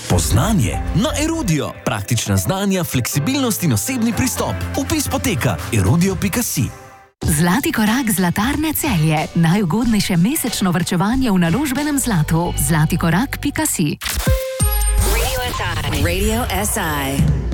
Poznanje na Erudio. Praktična znanja, fleksibilnost in osebni pristop. Vpis poteka erudio.si. Zlati korak Zlatarne Celje. Najugodnejše mesečno varčevanje v naložbenem zlatu. zlatikorak.si. Radio SI.